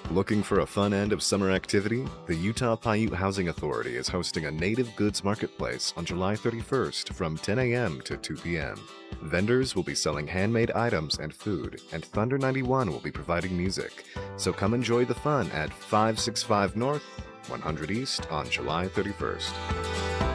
Looking for a fun end of summer activity? The Utah Paiute Housing Authority is hosting a native goods marketplace on July 31st from 10 a.m. to 2 p.m. Vendors will be selling handmade items and food, and Thunder 91 will be providing music. So come enjoy the fun at 565 North, 100 East on July 31st.